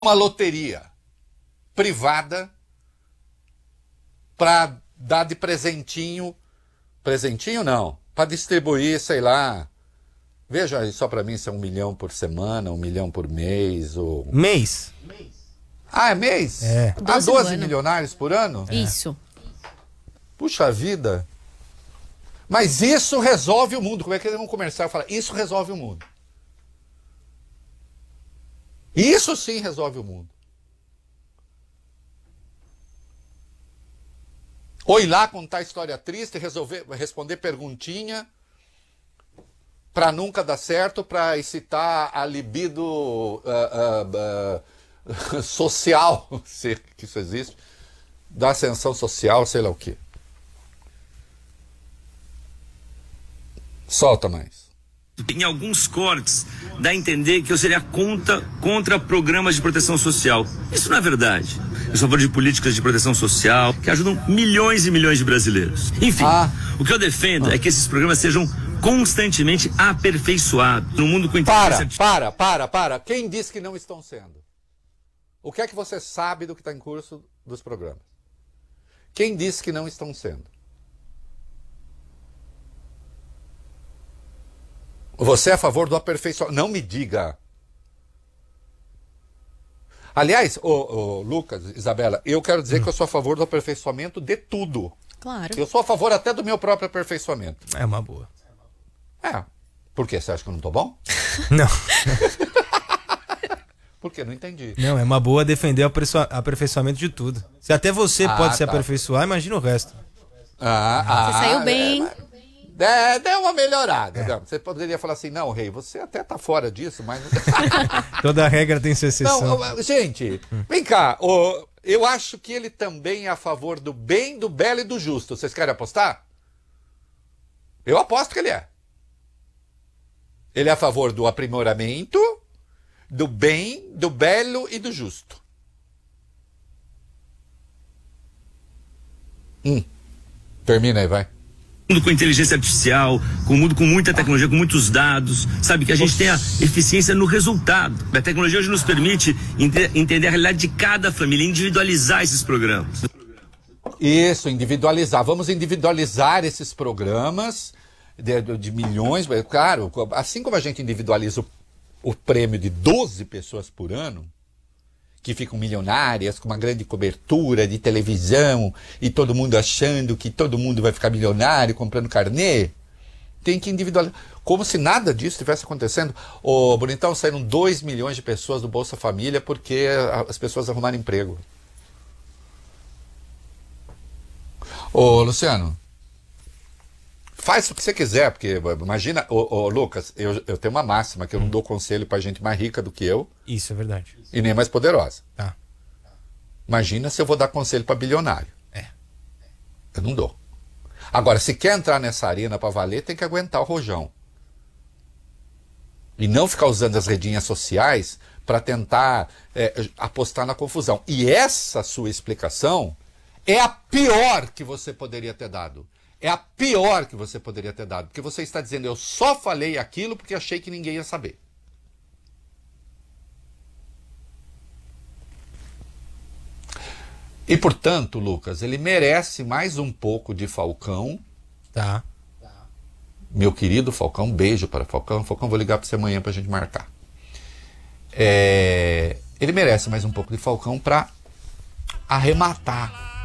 uma loteria privada para dar de presentinho não, para distribuir, sei lá, veja aí só para mim se é 1 milhão por semana, 1 milhão por mês, ou... Mês? Ah, é mês? É. 12 milionários por ano? Isso. Puxa vida. Mas isso resolve o mundo. Como é que um comercial fala? Isso resolve o mundo. Isso sim resolve o mundo. Ou ir lá contar história triste, responder perguntinha para nunca dar certo, para excitar a libido social, se que isso existe, da ascensão social, sei lá o quê. Solta mais. Em alguns cortes, dá a entender que eu seria contra programas de proteção social. Isso não é verdade. Eu sou a favor de políticas de proteção social que ajudam milhões e milhões de brasileiros. Enfim, o que eu defendo é que esses programas sejam constantemente aperfeiçoados. No mundo com inteligência artificial. Para. Quem disse que não estão sendo? O que é que você sabe do que está em curso dos programas? Quem disse que não estão sendo? Você é a favor do aperfeiçoamento? Não me diga. Aliás, Lucas, Isabela, eu quero dizer que eu sou a favor do aperfeiçoamento de tudo. Claro. Eu sou a favor até do meu próprio aperfeiçoamento. É uma boa. É. Por quê? Você acha que eu não tô bom? Não. Por quê? Não entendi. Não, é uma boa defender o aperfeiçoamento de tudo. Se até você pode se aperfeiçoar, imagina o resto. Você saiu bem. Deu uma melhorada. Não, você poderia falar assim, não, rei, você até tá fora disso, mas... Toda regra tem sua exceção. Não, gente, vem cá. Eu acho que ele também é a favor do bem, do belo e do justo. Vocês querem apostar? Eu aposto que ele é. Ele é a favor do aprimoramento, do bem, do belo e do justo. Termina aí, vai. Mundo com inteligência artificial, com um mundo com muita tecnologia, com muitos dados, sabe, que a gente tenha eficiência no resultado. A tecnologia hoje nos permite entender a realidade de cada família, individualizar esses programas. Isso, individualizar. Vamos individualizar esses programas de milhões. Claro, assim como a gente individualiza o prêmio de 12 pessoas por ano, que ficam milionárias, com uma grande cobertura de televisão, e todo mundo achando que todo mundo vai ficar milionário comprando carnê, tem que individualizar. Como se nada disso estivesse acontecendo. Bonitão, saíram 2 milhões de pessoas do Bolsa Família porque as pessoas arrumaram emprego. Luciano, faz o que você quiser, porque imagina, Lucas, eu tenho uma máxima, que eu não dou conselho pra gente mais rica do que eu. Isso é verdade. E nem mais poderosa. Tá. Imagina se eu vou dar conselho pra bilionário. Eu não dou. Agora, se quer entrar nessa arena pra valer, tem que aguentar o rojão. E não ficar usando as redinhas sociais para tentar apostar na confusão. E essa sua explicação é a pior que você poderia ter dado. É a pior que você poderia ter dado. Porque você está dizendo, eu só falei aquilo porque achei que ninguém ia saber. E, portanto, Lucas, ele merece mais um pouco de Falcão. Tá. Meu querido Falcão, beijo para Falcão. Falcão, vou ligar para você amanhã para a gente marcar. Ele merece mais um pouco de Falcão para arrematar